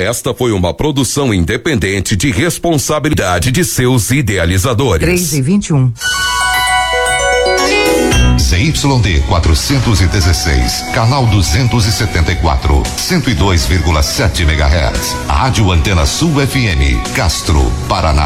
Esta foi uma produção independente de responsabilidade de seus idealizadores. 3:21. ZYD 416, canal 274, 102,7 MHz. Rádio Antena Sul FM, Castro, Paraná.